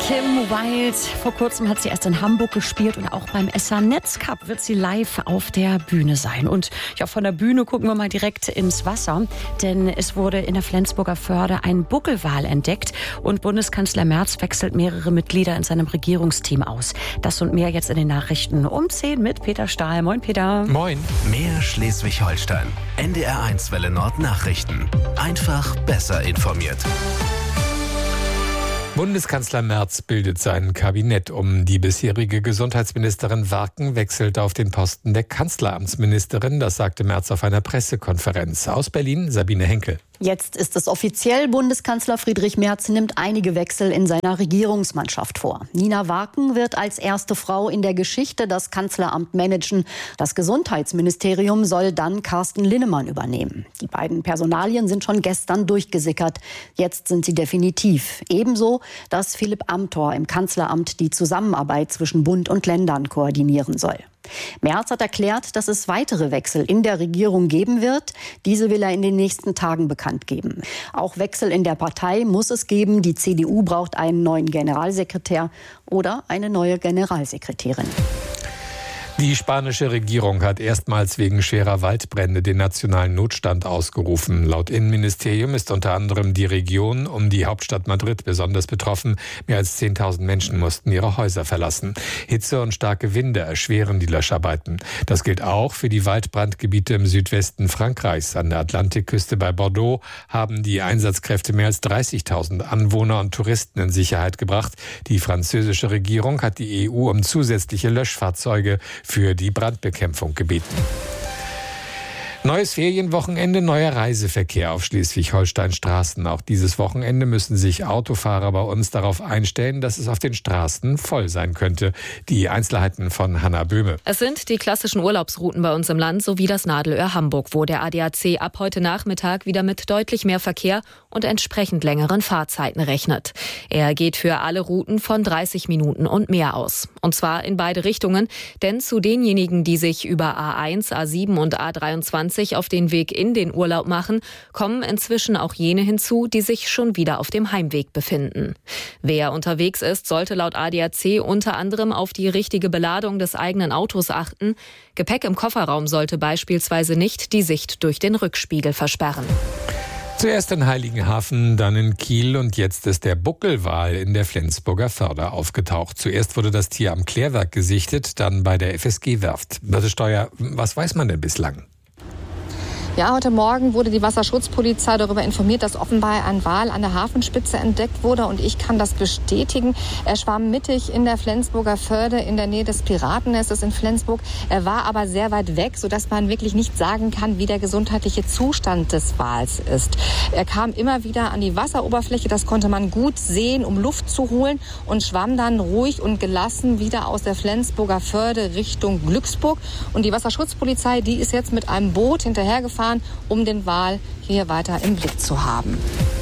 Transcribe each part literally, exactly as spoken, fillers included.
Kim Wilde, vor kurzem hat sie erst in Hamburg gespielt und auch beim S A Netzcup wird sie live auf der Bühne sein. Und ja, von der Bühne gucken wir mal direkt ins Wasser, denn es wurde in der Flensburger Förde ein Buckelwal entdeckt und Bundeskanzler Merz wechselt mehrere Mitglieder in seinem Regierungsteam aus. Das und mehr jetzt in den Nachrichten um zehn mit Peter Stahl. Moin Peter. Moin. Mehr Schleswig-Holstein. N D R eins Welle Nord Nachrichten. Einfach besser informiert. Bundeskanzler Merz bildet sein Kabinett um. Die bisherige Gesundheitsministerin Warken wechselt auf den Posten der Kanzleramtsministerin. Das sagte Merz auf einer Pressekonferenz. Aus Berlin, Sabine Henkel. Jetzt ist es offiziell. Bundeskanzler Friedrich Merz nimmt einige Wechsel in seiner Regierungsmannschaft vor. Nina Warken wird als erste Frau in der Geschichte das Kanzleramt managen. Das Gesundheitsministerium soll dann Carsten Linnemann übernehmen. Die beiden Personalien sind schon gestern durchgesickert. Jetzt sind sie definitiv. Ebenso, dass Philipp Amthor im Kanzleramt die Zusammenarbeit zwischen Bund und Ländern koordinieren soll. Merz hat erklärt, dass es weitere Wechsel in der Regierung geben wird. Diese will er in den nächsten Tagen bekannt geben. Auch Wechsel in der Partei muss es geben. Die C D U braucht einen neuen Generalsekretär oder eine neue Generalsekretärin. Die spanische Regierung hat erstmals wegen schwerer Waldbrände den nationalen Notstand ausgerufen. Laut Innenministerium ist unter anderem die Region um die Hauptstadt Madrid besonders betroffen. Mehr als zehntausend Menschen mussten ihre Häuser verlassen. Hitze und starke Winde erschweren die Löscharbeiten. Das gilt auch für die Waldbrandgebiete im Südwesten Frankreichs. An der Atlantikküste bei Bordeaux haben die Einsatzkräfte mehr als dreißigtausend Anwohner und Touristen in Sicherheit gebracht. Die französische Regierung hat die E U um zusätzliche Löschfahrzeuge für die Brandbekämpfung gebeten. Neues Ferienwochenende, neuer Reiseverkehr auf Schleswig-Holstein-Straßen. Auch dieses Wochenende müssen sich Autofahrer bei uns darauf einstellen, dass es auf den Straßen voll sein könnte. Die Einzelheiten von Hanna Böhme. Es sind die klassischen Urlaubsrouten bei uns im Land sowie das Nadelöhr Hamburg, wo der A D A C ab heute Nachmittag wieder mit deutlich mehr Verkehr und entsprechend längeren Fahrzeiten rechnet. Er geht für alle Routen von dreißig Minuten und mehr aus. Und zwar in beide Richtungen, denn zu denjenigen, die sich über A eins, A sieben und A dreiundzwanzig auf den Weg in den Urlaub machen, kommen inzwischen auch jene hinzu, die sich schon wieder auf dem Heimweg befinden. Wer unterwegs ist, sollte laut A D A C unter anderem auf die richtige Beladung des eigenen Autos achten. Gepäck im Kofferraum sollte beispielsweise nicht die Sicht durch den Rückspiegel versperren. Zuerst in Heiligenhafen, dann in Kiel und jetzt ist der Buckelwal in der Flensburger Förde aufgetaucht. Zuerst wurde das Tier am Klärwerk gesichtet, dann bei der F S G-Werft. Birte Steuer, was weiß man denn bislang? Ja, heute Morgen wurde die Wasserschutzpolizei darüber informiert, dass offenbar ein Wal an der Hafenspitze entdeckt wurde. Und ich kann das bestätigen. Er schwamm mittig in der Flensburger Förde in der Nähe des Piratennestes in Flensburg. Er war aber sehr weit weg, sodass man wirklich nicht sagen kann, wie der gesundheitliche Zustand des Wals ist. Er kam immer wieder an die Wasseroberfläche, das konnte man gut sehen, um Luft zu holen, und schwamm dann ruhig und gelassen wieder aus der Flensburger Förde Richtung Glücksburg. Und die Wasserschutzpolizei, die ist jetzt mit einem Boot hinterhergefahren, um den Wal hier weiter im Blick zu haben.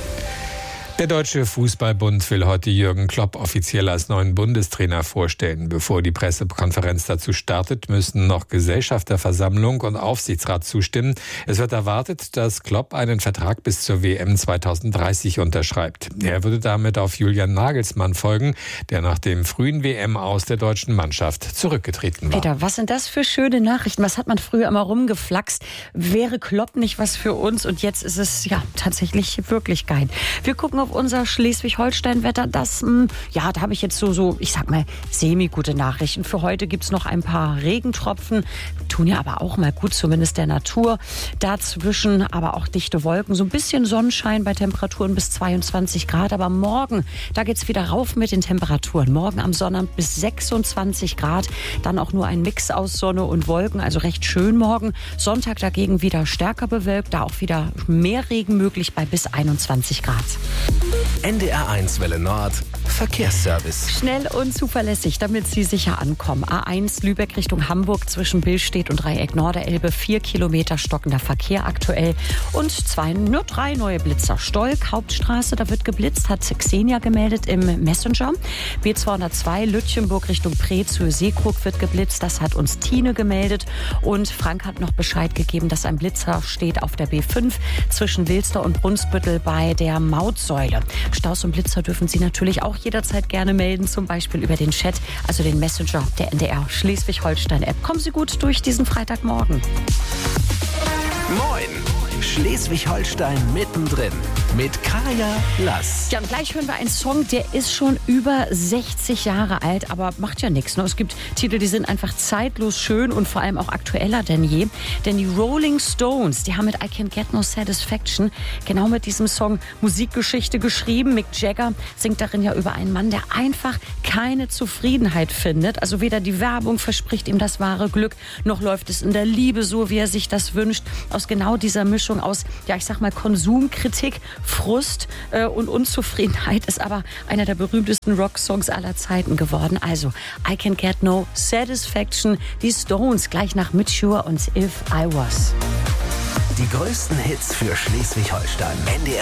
Der Deutsche Fußballbund will heute Jürgen Klopp offiziell als neuen Bundestrainer vorstellen. Bevor die Pressekonferenz dazu startet, müssen noch Gesellschafterversammlung und Aufsichtsrat zustimmen. Es wird erwartet, dass Klopp einen Vertrag bis zur W M zweitausenddreißig unterschreibt. Er würde damit auf Julian Nagelsmann folgen, der nach dem frühen W M-Aus der deutschen Mannschaft zurückgetreten war. Peter, was sind das für schöne Nachrichten? Was hat man früher immer rumgeflaxt? Wäre Klopp nicht was für uns? Und jetzt ist es ja tatsächlich Wirklichkeit. Wir gucken auf unser Schleswig-Holstein-Wetter. Das, mh, ja, da habe ich jetzt so, so, ich sag mal, semi-gute Nachrichten. Für heute gibt es noch ein paar Regentropfen. Tun ja aber auch mal gut, zumindest der Natur. Dazwischen aber auch dichte Wolken. So ein bisschen Sonnenschein bei Temperaturen bis zweiundzwanzig Grad. Aber morgen, da geht's wieder rauf mit den Temperaturen. Morgen am Sonnabend bis sechsundzwanzig Grad. Dann auch nur ein Mix aus Sonne und Wolken. Also recht schön morgen. Sonntag dagegen wieder stärker bewölkt. Da auch wieder mehr Regen möglich bei bis einundzwanzig Grad. N D R eins Welle Nord Verkehrsservice. Schnell und zuverlässig, damit Sie sicher ankommen. A eins Lübeck Richtung Hamburg zwischen Billstedt und Dreieck Norderelbe. Vier Kilometer stockender Verkehr aktuell. Und zwei, nur drei neue Blitzer. Stolk, Hauptstraße, da wird geblitzt, hat Xenia gemeldet im Messenger. B zweihundertzwei Lütchenburg Richtung Preetz, Höhe Seekrug wird geblitzt. Das hat uns Tine gemeldet. Und Frank hat noch Bescheid gegeben, dass ein Blitzer steht auf der B fünf zwischen Wilster und Brunsbüttel bei der Mautsäule. Eule. Staus und Blitzer dürfen Sie natürlich auch jederzeit gerne melden, zum Beispiel über den Chat, also den Messenger der N D R Schleswig-Holstein-App. Kommen Sie gut durch diesen Freitagmorgen. Moin! Schleswig-Holstein mittendrin mit Kaya Lass. Ja, und gleich hören wir einen Song, der ist schon über sechzig Jahre alt, aber macht ja nichts. Ne? Es gibt Titel, die sind einfach zeitlos schön und vor allem auch aktueller denn je. Denn die Rolling Stones, die haben mit I Can't Get No Satisfaction genau mit diesem Song Musikgeschichte geschrieben. Mick Jagger singt darin ja über einen Mann, der einfach keine Zufriedenheit findet. Also weder die Werbung verspricht ihm das wahre Glück, noch läuft es in der Liebe so, wie er sich das wünscht. Aus genau dieser Mischung aus, ja, ich sag mal, Konsumkritik, Frust äh, und Unzufriedenheit ist aber einer der berühmtesten Rocksongs aller Zeiten geworden. Also, I Can't Get No Satisfaction, die Stones, gleich nach Mature und If I Was. Die größten Hits für Schleswig-Holstein. N D R